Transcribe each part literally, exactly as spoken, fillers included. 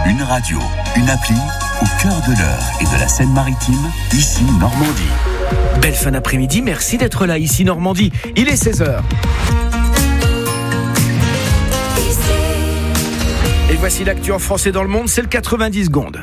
Une radio, une appli, au cœur de l'Eure et de la Seine-Maritime, ici Normandie. Belle fin d'après-midi, merci d'être là, ici Normandie. Il est seize heures. Et voici l'actu en français dans le monde, c'est le quatre-vingt-dix secondes.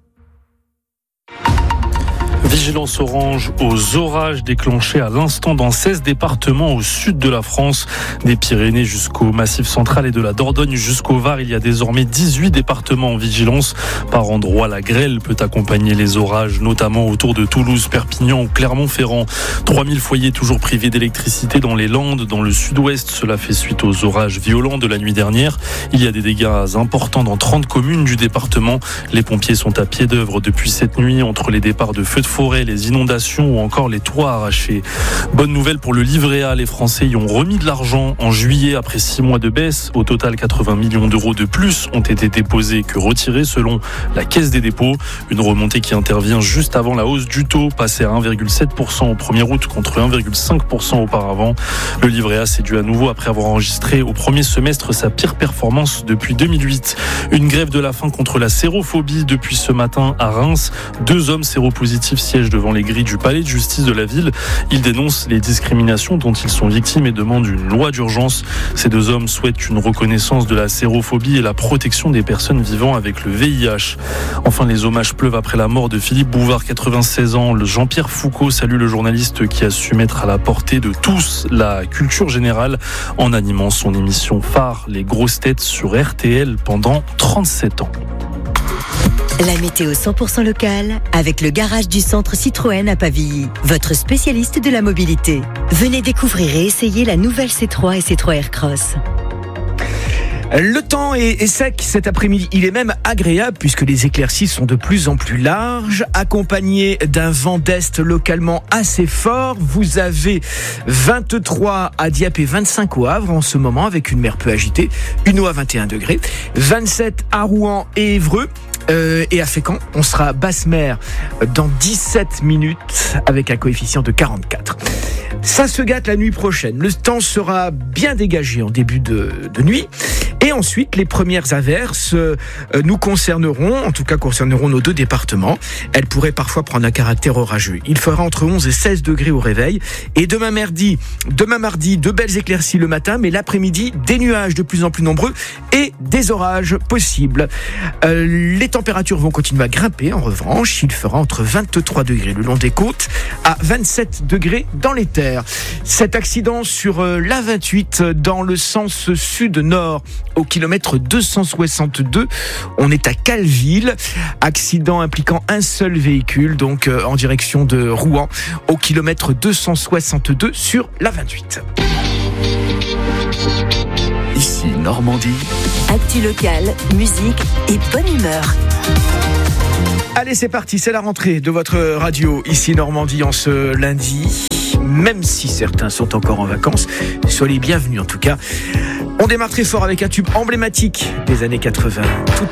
Vigilance orange aux orages déclenchés à l'instant dans seize départements au sud de la France. Des Pyrénées jusqu'au Massif central et de la Dordogne jusqu'au Var, il y a désormais dix-huit départements en vigilance. Par endroits, la grêle peut accompagner les orages, notamment autour de Toulouse, Perpignan ou Clermont-Ferrand. trois mille foyers toujours privés d'électricité dans les Landes, dans le sud-ouest. Cela fait suite aux orages violents de la nuit dernière. Il y a des dégâts importants dans trente communes du département. Les pompiers sont à pied d'œuvre depuis cette nuit entre les départs de feux de forêt, les inondations ou encore les toits arrachés. Bonne nouvelle pour le livret A, les Français y ont remis de l'argent en juillet après six mois de baisse. Au total, quatre-vingts millions d'euros de plus ont été déposés que retirés selon la Caisse des dépôts. Une remontée qui intervient juste avant la hausse du taux, passé à un virgule sept pour cent au premier août contre un virgule cinq pour cent auparavant. Le livret A s'est dû à nouveau après avoir enregistré au premier semestre sa pire performance depuis deux mille huit. Une grève de la faim contre la sérophobie depuis ce matin à Reims. Deux hommes séropositifs siègent devant les grilles du palais de justice de la ville. Ils dénoncent les discriminations dont ils sont victimes et demandent une loi d'urgence. Ces deux hommes souhaitent une reconnaissance de la sérophobie et la protection des personnes vivant avec le V I H. Enfin, les hommages pleuvent après la mort de Philippe Bouvard, quatre-vingt-seize ans. Le Jean-Pierre Foucault salue le journaliste qui a su mettre à la portée de tous la culture générale en animant son émission phare Les Grosses Têtes sur R T L pendant trente-sept ans. La météo cent pour cent locale avec le garage du centre Citroën à Pavilly, votre spécialiste de la mobilité. Venez découvrir et essayer la nouvelle C trois et C trois Aircross. Le temps est, est sec cet après-midi, il est même agréable puisque les éclaircies sont de plus en plus larges, accompagnées d'un vent d'est localement assez fort. Vous avez vingt-trois à Dieppe et vingt-cinq au Havre en ce moment avec une mer peu agitée, une eau à vingt et un degrés, vingt-sept à Rouen et Évreux. Euh, et à Fécamp, on sera basse mer dans dix-sept minutes avec un coefficient de quarante-quatre. Ça se gâte la nuit prochaine. Le temps sera bien dégagé en début de, de nuit. Et ensuite, les premières averses euh, nous concerneront, en tout cas concerneront nos deux départements. Elles pourraient parfois prendre un caractère orageux. Il fera entre onze et seize degrés au réveil. Et demain mardi, demain mardi, de belles éclaircies le matin, mais l'après-midi, des nuages de plus en plus nombreux et des orages possibles. Euh, les températures vont continuer à grimper. En revanche, il fera entre vingt-trois degrés le long des côtes à vingt-sept degrés dans les terres. Cet accident sur euh, l'A vingt-huit dans le sens sud-nord au kilomètre deux cent soixante-deux, on est à Calville. Accident impliquant un seul véhicule, donc euh, en direction de Rouen, au kilomètre deux cent soixante-deux sur l'A vingt-huit. Ici Normandie. Actu locale, musique et bonne humeur. Allez, c'est parti, c'est la rentrée de votre radio, ici Normandie en ce lundi. Même si certains sont encore en vacances, soyez les bienvenus en tout cas. On démarre très fort avec un tube emblématique des années quatre-vingts. Tout